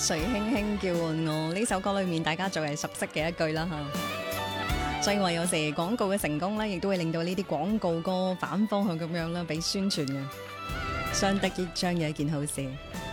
誰輕輕叫喚我呢首歌裏面大家最係熟悉嘅一句啦吓，所以話有時廣告嘅成功咧，亦都會令到呢啲廣告歌反方向咁樣啦，俾宣傳嘅，相得益彰嘅一件好事。